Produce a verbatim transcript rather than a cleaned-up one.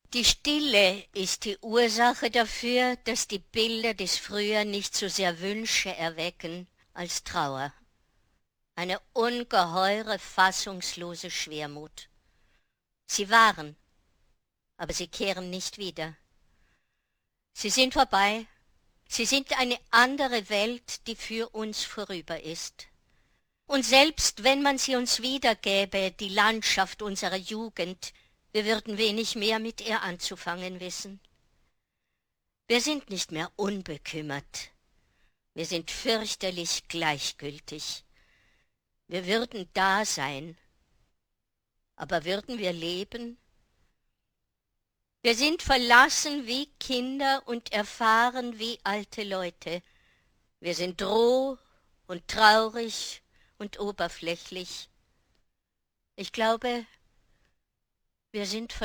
Die Stille ist die Ursache dafür, dass die Bilder des Früheren nicht so sehr Wünsche erwecken als Trauer. Eine ungeheure, fassungslose Schwermut. Sie waren, aber sie kehren nicht wieder. Sie sind vorbei. Sie sind eine andere Welt, die für uns vorüber ist. Und selbst wenn man sie uns wiedergäbe, die Landschaft unserer Jugend, wir würden wenig mehr mit ihr anzufangen wissen. Wir sind nicht mehr unbekümmert. Wir sind fürchterlich gleichgültig. Wir würden da sein, aber würden wir leben? Wir sind verlassen wie Kinder und erfahren wie alte Leute. Wir sind roh und traurig und oberflächlich. Ich glaube, wir sind